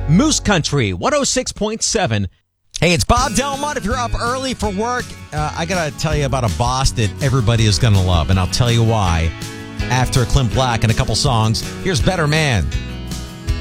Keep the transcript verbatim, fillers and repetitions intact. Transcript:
Moose Country, one oh six point seven. Hey, it's Bob Delmont. If you're up early for work, uh, I got to tell you about a boss that everybody is going to love, and I'll tell you why after Clint Black and a couple songs. Here's Better Man.